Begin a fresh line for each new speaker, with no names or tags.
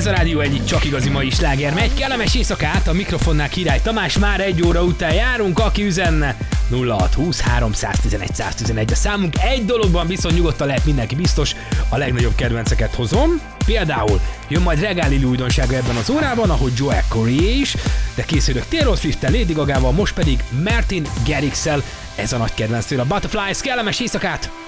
Ez a Rádió egyik csak igazi mai sláger megy. Kellemes éjszakát, a mikrofonnál Király Tamás, már 1 óra után járunk, aki üzenne 0620 311 111 a számunk. Egy dologban viszont nyugodtan lehet mindenki biztos, a legnagyobb kedvenceket hozom. Például jön majd reggeli újdonsága ebben az órában, ahogy Joel Corey is, de készülök Taylor Swift-tel, Lady Gagával, most pedig Martin Garrix-el, ez a nagy kedvenc tőle, a Butterflies. Kellemes éjszakát!